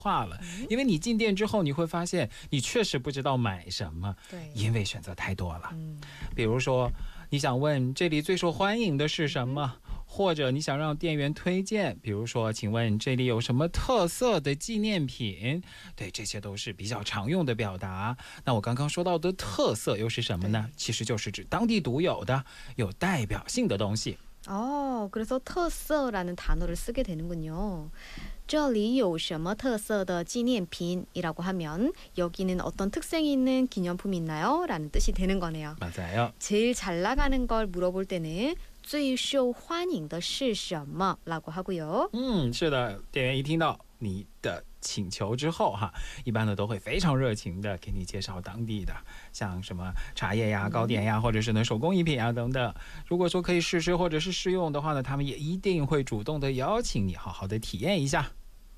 化了，因为你进店之后，你会发现你确实不知道买什么，因为选择太多了。比如说，你想问这里最受欢迎的是什么，或者你想让店员推荐，比如说，请问这里有什么特色的纪念品？对，这些都是比较常用的表达。那我刚刚说到的特色又是什么呢？其实就是指当地独有的、有代表性的东西。 그래서 特色라는 단어를 쓰게 되는군요. 这里有什么特色的纪念品이라고 하면 여기는 어떤 특색이 있는 기념품이 있나요? 라는 뜻이 되는 거네요. 맞아요. 제일 잘 나가는 걸 물어볼 때는 最受欢迎的是什么 라고 하고요. 是的，店员一听到你的请求之后哈，一般呢都会非常热情的给你介绍当地的，像什么茶叶呀、糕点呀，或者是呢手工艺品啊等等。如果说可以试吃或者是试用的话呢，他们也一定会主动的邀请你好好的体验一下。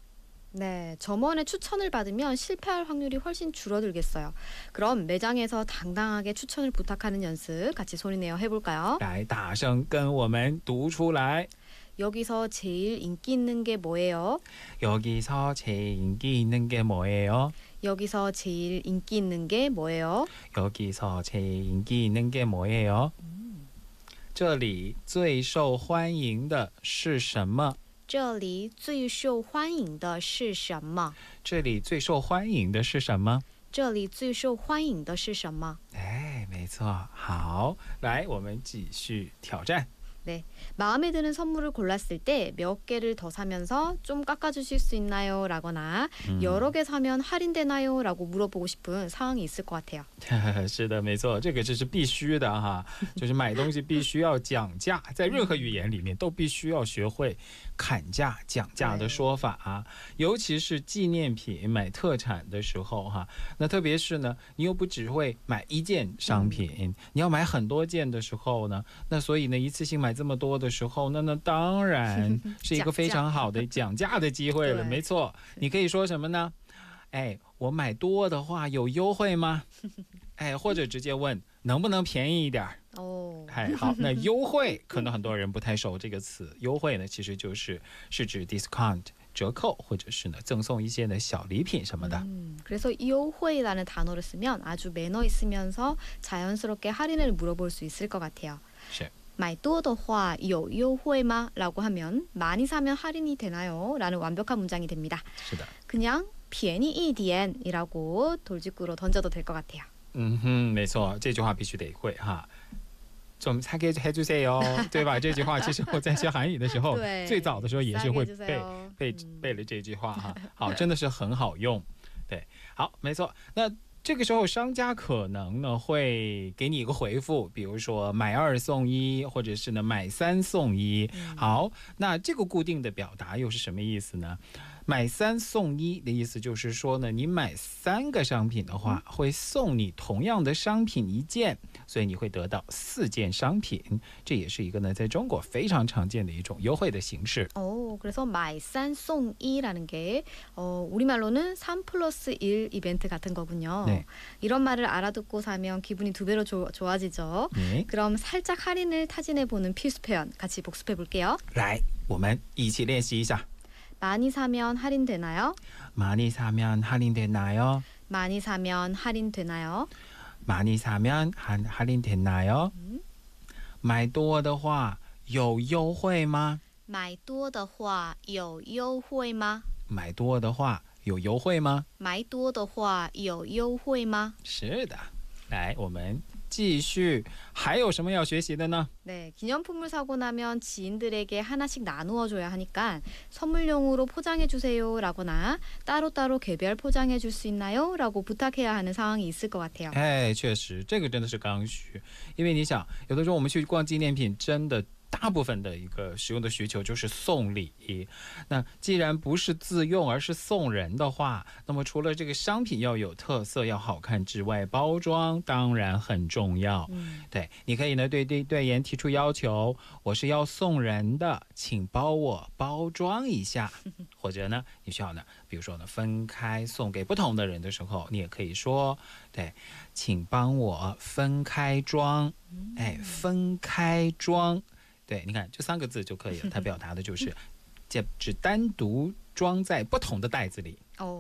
네, 점원의 추천을 받으면 실패할 확률이 훨씬 줄어들겠어요. 그럼 매장에서 당당하게 추천을 부탁하는 연습 같이 소리내어 해볼까요? 来，大声跟我们读出来。 여기서 제일 인기 있는 게 뭐예요? 여기서 제일 인기 있는 게 뭐예요? 여기서 제일 인기 있는 게 뭐예요? 여기서 제일 인기 있는 게 뭐예요? 这里最受欢迎的是什么？ 这里最受欢迎的是什么？ 这里最受欢迎的是什么？ 这里最受欢迎的是什么？ 哎，没错。好，来，我们继续挑战。 네, 마음에 드는 선물을 골랐을 때 몇 개를 더 사면서 좀 깎아주실 수 있나요? 라거나 여러 개 사면 할인되나요? 라고 물어보고 싶은 상황이 있을 것 같아요. 是的，没错，这个这是必须的哈，就是买东西必须要讲价，在任何语言里面都必须要学会砍价、讲价的说法啊，尤其是纪念品、买特产的时候哈，那特别是呢，你又不只会买一件商品，你要买很多件的时候呢，那所以呢，一次性买这么多的时候，那当然是一个非常好的讲价的机会了。没错，你可以说什么呢？哎，我买多的话有优惠吗？哎，或者直接问能不能便宜一点。哎，好，那优惠可能很多人不太熟这个词，优惠呢其实是指 discount 折扣，或者是呢赠送一些的小礼品什么的。 그래서优惠라는 단어를 쓰면 아주 매너 있으면서 자연스럽게 할인을 물어볼 수 있을 것 같아요. 是。 买多的话有优惠吗? 라고 하면 많이 사면 할인이 되나요? 라는 완벽한 문장이 됩니다. 是的. 그냥 便宜一点 이라고 돌직구로 던져도 될 것 같아요. 没错，这句话必须得会哈。좀 사게 해주세요，对吧？这句话其实我在学韩语的时候，最早的时候也是会背了这句话哈。好，真的是很好用。对，好，没错。那 这个时候商家可能呢会给你一个回复，比如说买2送1，或者是呢买3送1。好，那这个固定的表达又是什么意思呢？买3送1的意思就是说呢，你买3个商品的话，会送你同样的商品1件，所以你会得到4件商品。这也是一个呢在中国非常常见的一种优惠的形式。 그래서 买3送 1라는 게 우리말로는 3+1 이벤트 같은 거군요. 네. 이런 말을 알아듣고 사면 기분이 2배로 좋아지죠. 네. 그럼 살짝 할인을 타진해보는 필수 표현 같이 복습해 볼게요. 来，我们一起练习一下。 많이 사면 할인되나요? 많이 사면 할인되나요? 많이 사면 할인되나요? 많이 사면 할인되나요? 买多的话有优惠吗？ 买多的话有优惠吗？ 买多的话有优惠吗？ 买多的话有优惠吗？ 是的，来，我们继续，还有什么要学习的呢？ 네, 기념품을 사고 나면 지인들에게 하나씩 나누어 줘야 하니까 선물용으로 포장해 주세요 라거나 따로따로 개별 포장해 줄 수 있나요? 라고 부탁해야 하는 상황이 있을 것 같아요. 哎，确实，这个真的是刚需，因为你想，有的时候我们去逛纪念品，真的 大部分的一个使用的需求就是送礼。那既然不是自用而是送人的话，那么除了这个商品要有特色要好看之外，包装当然很重要。对，你可以呢对店员提出要求，我是要送人的，请帮我包装一下。或者呢你需要呢比如说呢分开送给不同的人的时候，你也可以说，对，请帮我分开装。哎，分开装。 对，你看这3个字就可以了，它表达的就是只单独装在不同的袋子里。